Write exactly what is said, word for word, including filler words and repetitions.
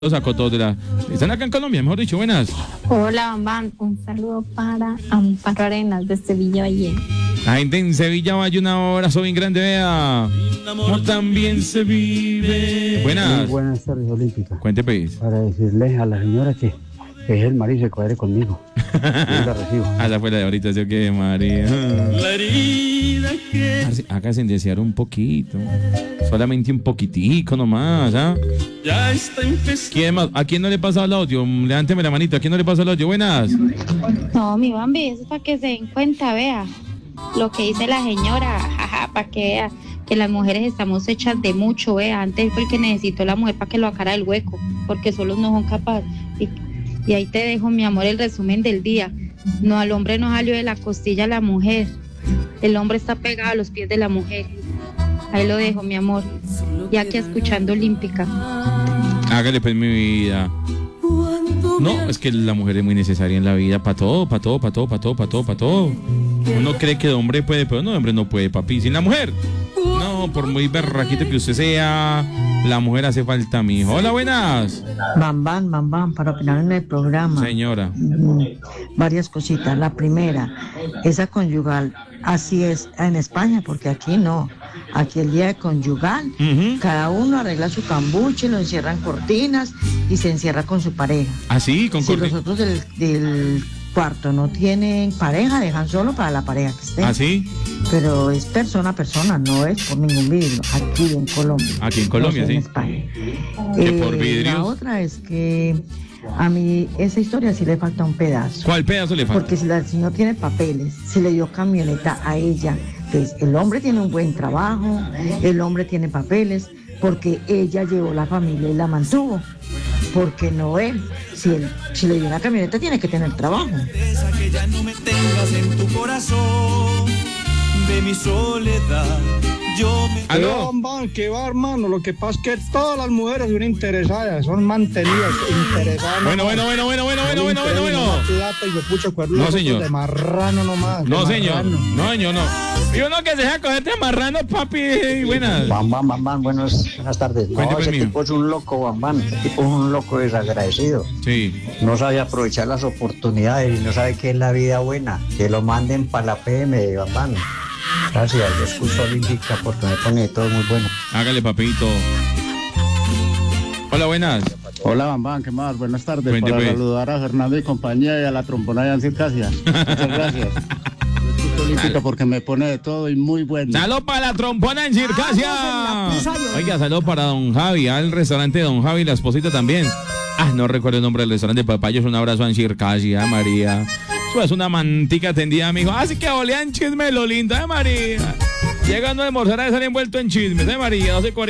Lo sacó todo de la... Están acá en Colombia, mejor dicho, buenas. Hola, Bambán. Un saludo para Amparo Arenas de Sevilla Valle. La gente en Sevilla Valle, un abrazo bien grande, vea. Amor también se vive. Buenas. Muy buenas tardes, Olímpica. Cuente, pues. Para decirle a la señora que, que es el marido se cuadre conmigo. Yo la recibo. Ah, esa fue la de ahorita, ¿sí o qué, María? La herida que... Acá se desear un poquito. Solamente un poquitico nomás, ¿ah? ya está infestada. ¿Quién más? ¿A quién no le pasa el audio? Levánteme la manita. ¿A quién no le pasa el audio? Buenas. No, mi Bambi, eso es para que se den cuenta, vea. Lo que dice la señora, jaja, para que vea que las mujeres estamos hechas de mucho, vea. Antes fue el que necesitó la mujer para que lo sacara del hueco, porque solos no son capaces. Y, y ahí te dejo, mi amor, el resumen del día. No, al hombre no salió de la costilla la mujer. El hombre está pegado a los pies de la mujer. Ahí lo dejo, mi amor. Y aquí escuchando Olímpica. Hágale pues, mi vida. No, es que la mujer es muy necesaria en la vida. Para todo, para todo, para todo, para todo, para todo, para todo. Uno cree que el hombre puede, pero no, el hombre no puede, papi. Sin la mujer. No, por muy berraquito que usted sea, la mujer hace falta a mí. Hola, buenas. Bam, bam, bam, bam, para opinar en el programa. Señora. Mm, varias cositas. La primera, esa conyugal, así es en España, porque aquí no. Aquí el día de conyugal, Uh-huh. cada uno arregla su cambuche, lo encierran cortinas y se encierra con su pareja. Así, con Si corte. los otros del, del cuarto no tienen pareja, dejan solo para la pareja que esté. Así, Pero es persona a persona, no es por ningún vidrio, aquí en Colombia. aquí en Colombia, no sé sí. en España. Que por Eh, vidrios. La otra es que a mí esa historia sí le falta un pedazo. ¿Cuál pedazo le falta? Porque si la señora tiene papeles, si le dio camioneta a ella, pues el hombre tiene un buen trabajo, el hombre tiene papeles, porque ella llevó la familia y la mantuvo. Porque no él. Si él, si le dio una camioneta, tiene que tener trabajo. Que ya no me tengas en tu corazón. De mi soledad yo me... ¿Aló? Bambán, ¿qué va, hermano? Lo que pasa es que todas las mujeres son interesadas, son mantenidas, interesadas. Bueno, bueno, bueno, bueno, bueno, bueno, bueno, bueno, bueno. Plata y yo pucho cuerno, No, señor. de marrano nomás. No, de señor. marrano. No, señor, no. Y uno que se deja cogerte amarrando, papi. Buenas. Bam, bam, bam, bam, buenos, buenas tardes. No, Cuente, pues, ese mío. tipo es un loco, bam, bam. Ese tipo es un loco desagradecido. Sí. No sabe aprovechar las oportunidades y no sabe qué es la vida buena. Que lo manden para la P M, bam, bam. Gracias, yo escucho Olímpica porque me pone todo muy bueno. Hágale, papito. Hola, buenas. Hola, Bambán, ¿qué más? Buenas tardes. Cuente, Para pues. saludar a Fernando y compañía y a la trombona de Ancircasia. Muchas gracias. Yo escucho Olímpica porque me pone de todo y muy bueno. Salud para la trompona en Circasia. Oiga, salud para don Javi, al restaurante de don Javi, la esposita también. Ah, no recuerdo el nombre del restaurante, papayos. Un abrazo en Circasia, María. Eso es una mantica tendida, amigo. Así que olean chisme lo lindo, ¿eh, María? Llegando a almorzar a estar envuelto en chismes, ¿eh, María? No sé